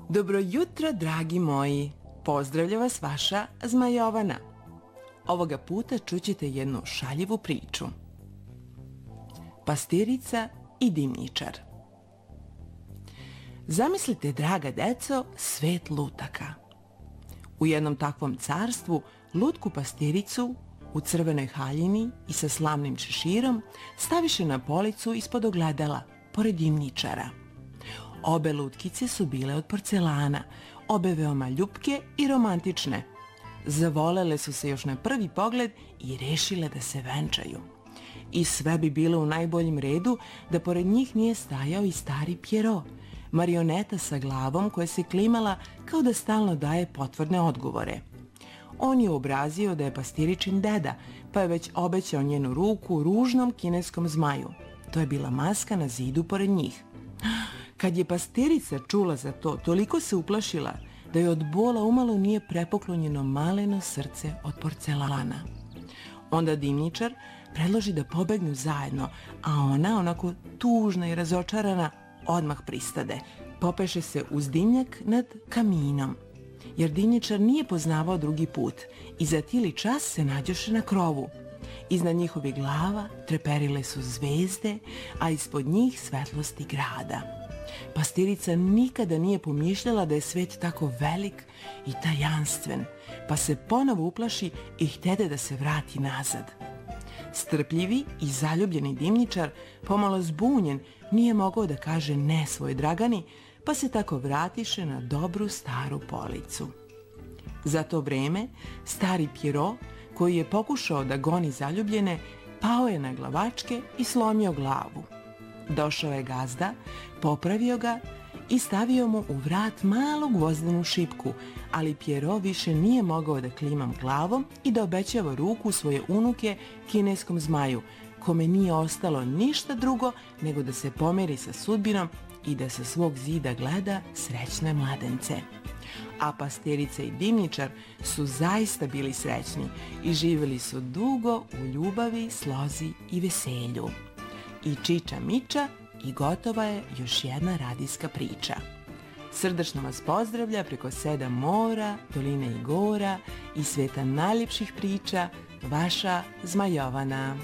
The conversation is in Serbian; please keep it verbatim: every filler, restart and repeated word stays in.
Dobro jutro, dragi moji. Pozdravlja vas vaša Zmajovana. Ovoga puta čućete jednu šaljivu priču. Pastirica i dimnjičar. Zamislite, draga deco, svet lutaka. U jednom takvom carstvu lutku pastiricu u crvenoj haljini i sa slamnim šeširom staviše na policu ispod ogledala, pored dimnjičara. Obe lutkice su bile od porcelana, obe veoma ljupke i romantične. Zavolele su se još na prvi pogled i rešile da se venčaju. I sve bi bilo u najboljem redu da pored njih nije stajao i stari Pjero, marioneta sa glavom koja se klimala kao da stalno daje potvrdne odgovore. On je obrazio da je pastiričin deda, pa je već obećao njenu ruku ružnom kineskom zmaju. To je bila maska na zidu pored njih. Kad je pastirica čula za to, toliko se uplašila da je od bola umalo nije prepuklo njeno maleno srce od porcelana. Onda dimnjičar predloži da pobegnu zajedno, a ona, onako tužna i razočarana, odmah pristade. Popeše se uz dimnjak nad kaminom, jer dimnjičar nije poznavao drugi put i za tili čas se nađoše na krovu. Iznad njihovih glava treperile su zvezde, a ispod njih svetlosti grada. Pastirica nikada nije pomišljala da je svet tako velik i tajanstven, pa se ponovo uplaši i htede da se vrati nazad. Strpljivi i zaljubljeni dimnjičar, pomalo zbunjen, nije mogao da kaže ne svoj Dragani, pa se tako vratiše na dobru staru policu. Za to vreme, stari Pjero, koji je pokušao da goni zaljubljene, pao je na glavačke i slomio glavu. Došao je gazda, popravio ga i stavio mu u vrat malu gvozdenu šipku, ali Pjero više nije mogao da klima glavom i da obećava ruku svoje unuke kineskom zmaju, kome nije ostalo ništa drugo nego da se pomeri sa sudbinom i da sa svog zida gleda srećne mladence. A pastirica i dimnjičar su zaista bili srećni i živjeli su dugo u ljubavi, slozi i veselju. I čiča miča i gotova je još jedna radijska priča. Srdačno vas pozdravlja preko sedam mora, doline i gora i sveta najljepših priča, vaša Zmajovana.